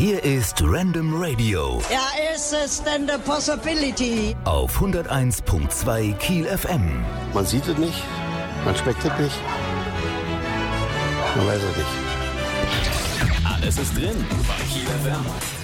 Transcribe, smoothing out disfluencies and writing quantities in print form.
Hier ist Random Radio. Ja, ist es denn the possibility? Auf 101.2 Kiel FM. Man sieht es nicht, man schmeckt es nicht, man weiß es nicht. Alles ist drin bei Kiel FM.